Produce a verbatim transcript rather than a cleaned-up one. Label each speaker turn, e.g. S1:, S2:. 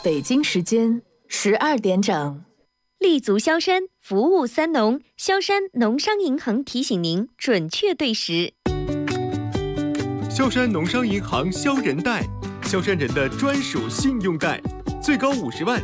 S1: 北京时间十二点整。
S2: 立足萧山，服务三农，萧山农商银行提醒您准确对时。
S3: 萧山农商银行萧人贷，萧山人的专属信用贷，最高五十万，